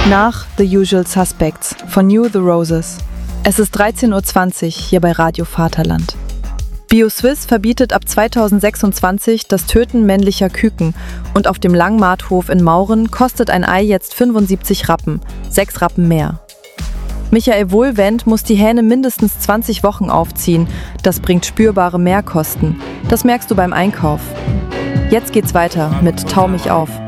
Nach The Usual Suspects von New The Roses. Es ist 13:20 Uhr hier bei Radio Vaterland. BioSwiss verbietet ab 2026 das Töten männlicher Küken und auf dem Langmarthof in Mauren kostet ein Ei jetzt 75 Rappen, 6 Rappen mehr. Michael Wohlwend muss die Hähne mindestens 20 Wochen aufziehen. Das bringt spürbare Mehrkosten. Das merkst du beim Einkauf. Jetzt geht's weiter mit Tau mich auf.